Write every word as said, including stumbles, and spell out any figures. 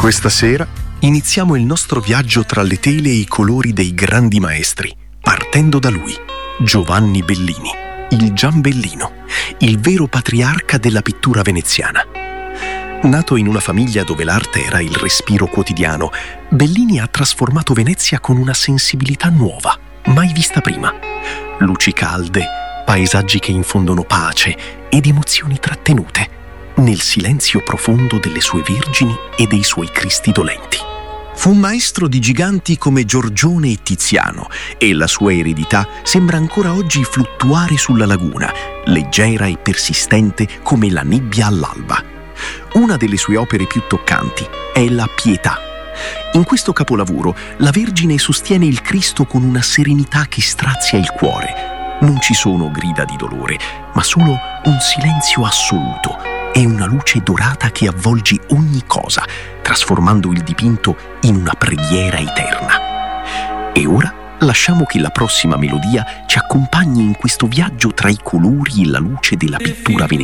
Questa sera iniziamo il nostro viaggio tra le tele e i colori dei grandi maestri, partendo da lui, Giovanni Bellini, il Giambellino, il vero patriarca della pittura veneziana. Nato in una famiglia dove l'arte era il respiro quotidiano, Bellini ha trasformato Venezia con una sensibilità nuova, mai vista prima. Luci calde, paesaggi che infondono pace ed emozioni trattenute nel silenzio profondo delle sue Vergini e dei suoi Cristi dolenti. Fu maestro di giganti come Giorgione e Tiziano e la sua eredità sembra ancora oggi fluttuare sulla laguna, leggera e persistente come la nebbia all'alba. Una delle sue opere più toccanti è la Pietà. In questo capolavoro la Vergine sostiene il Cristo con una serenità che strazia il cuore. Non ci sono grida di dolore, ma solo un silenzio assoluto e una luce dorata che avvolge ogni cosa, trasformando il dipinto in una preghiera eterna. E ora lasciamo che la prossima melodia ci accompagni in questo viaggio tra i colori e la luce della pittura veneziana.